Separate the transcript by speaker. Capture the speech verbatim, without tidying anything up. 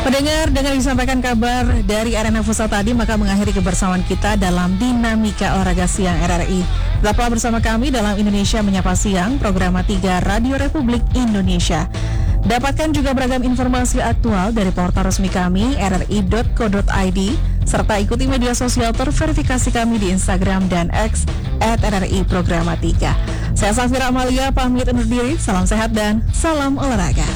Speaker 1: Pendengar, dengan disampaikan kabar dari Arena Futsal tadi, maka mengakhiri kebersamaan kita dalam Dinamika Olahraga Siang R R I. Tetaplah bersama kami dalam Indonesia Menyapa Siang, program tiga Radio Republik Indonesia. Dapatkan juga beragam informasi aktual dari portal resmi kami r r i dot co dot i d, serta ikuti media sosial terverifikasi kami di Instagram dan X at R R I Programa tiga. Saya Safira Amalia, pamit undur diri, salam sehat dan salam olahraga.